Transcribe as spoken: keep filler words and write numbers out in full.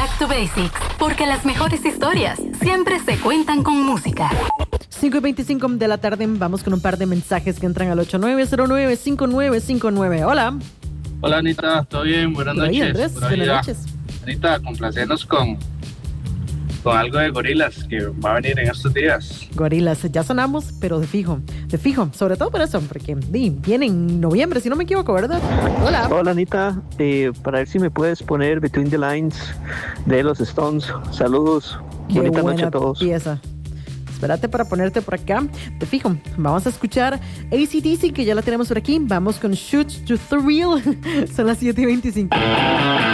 Back to Basics, porque las mejores historias siempre se cuentan con música. cinco y veinticinco de la tarde, vamos con un par de mensajes que entran al ocho nueve cero nueve cinco nueve cinco nueve. Hola. Hola Anita, ¿todo bien? Buenas noches. Ahí, Andrés, Por ahí, buenas ah, noches. Anita, complacernos con, con algo de Gorilas que va a venir en estos días. Gorilas, ya sonamos, pero de fijo, de fijo, sobre todo por eso, porque di, viene en noviembre, si no me equivoco, ¿verdad? Hola. Hola Anita, eh, para ver si me puedes poner Between the Lines de los Stones. Saludos, Qué bonita buena noche a todos. pieza. Espérate para ponerte por acá. Te fijo, vamos a escuchar A C D C, que ya la tenemos por aquí. Vamos con Shoot to Thrill. Son las siete y veinticinco.